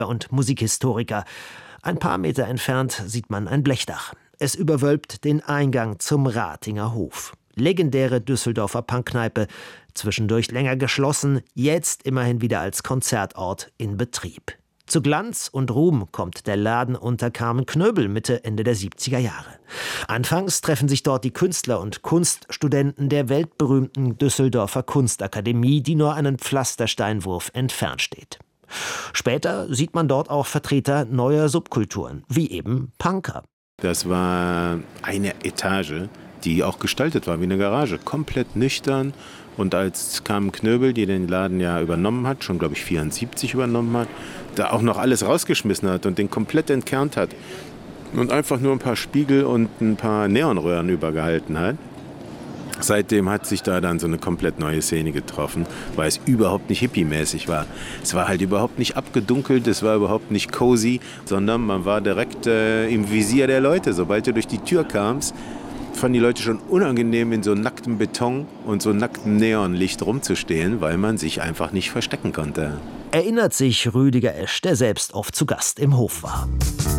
und Musikhistoriker. Ein paar Meter entfernt sieht man ein Blechdach. Es überwölbt den Eingang zum Ratinger Hof. Legendäre Düsseldorfer Punkkneipe, zwischendurch länger geschlossen, jetzt immerhin wieder als Konzertort in Betrieb. Zu Glanz und Ruhm kommt der Laden unter Carmen Knöbel Mitte, Ende der 70er Jahre. Anfangs treffen sich dort die Künstler und Kunststudenten der weltberühmten Düsseldorfer Kunstakademie, die nur einen Pflastersteinwurf entfernt steht. Später sieht man dort auch Vertreter neuer Subkulturen, wie eben Punker. Das war eine Etage, die auch gestaltet war wie eine Garage, komplett nüchtern. Und als Carmen Knöbel, die den Laden ja übernommen hat, schon glaube ich 74 übernommen hat, da auch noch alles rausgeschmissen hat und den komplett entkernt hat und einfach nur ein paar Spiegel und ein paar Neonröhren übergehalten hat. Seitdem hat sich da dann so eine komplett neue Szene getroffen, weil es überhaupt nicht hippie-mäßig war. Es war halt überhaupt nicht abgedunkelt, es war überhaupt nicht cozy, sondern man war direkt im Visier der Leute. Sobald du durch die Tür kamst, fanden die Leute schon unangenehm, in so nacktem Beton und so nacktem Neonlicht rumzustehen, weil man sich einfach nicht verstecken konnte. Erinnert sich Rüdiger Esch, der selbst oft zu Gast im Hof war.